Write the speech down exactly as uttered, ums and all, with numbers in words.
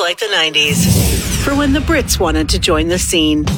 like the nineties. For when the Brits wanted to join the scene.